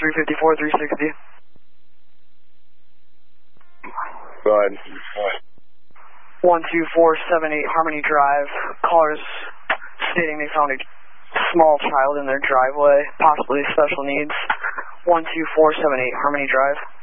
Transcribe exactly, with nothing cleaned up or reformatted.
three fifty-four, three sixty. Go ahead. one two four seven eight Harmony Drive. Callers stating they found a small child in their driveway, possibly special needs. one two four seven eight Harmony Drive.